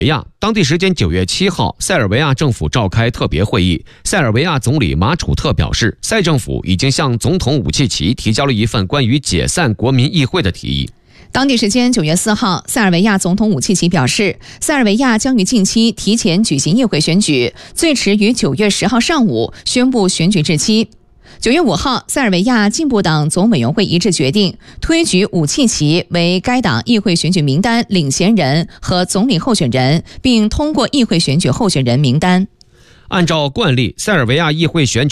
当地时间9月7号，塞尔维亚政府召开特别会议。塞尔维亚总理马楚特表示，塞政府已经向总统武契奇提交了一份关于解散国民议会的提议。 当地时间9月4号，塞尔维亚总统武契奇表示，塞尔维亚将于近期提前举行议会选举，最迟于9月10号上午宣布选举日期。9月5号，塞尔维亚进步党总委员会一致决定推举武契奇为该党议会选举名单领衔人和总理候选人，并通过议会选举候选人名单。 按照惯例，塞尔维亚议会选举